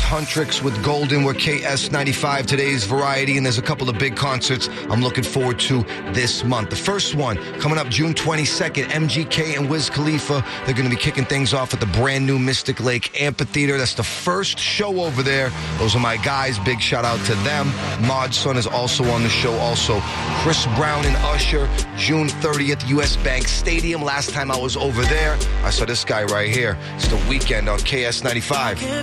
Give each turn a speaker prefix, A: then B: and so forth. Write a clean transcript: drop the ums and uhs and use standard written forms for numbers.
A: Huntrix with Golden. We're KS95, today's variety, and there's a couple of big concerts I'm looking forward to this month. The first one coming up June 22nd, MGK and Wiz Khalifa. They're going to be kicking things off at the brand new Mystic Lake Amphitheater. That's the first show over there. Those are my guys. Big shout out to them. Mod Sun is also on the show. Also, Chris Brown and Usher, June 30th, US Bank Stadium. Last time I was over there, I saw this guy right here. It's The Weeknd on KS95.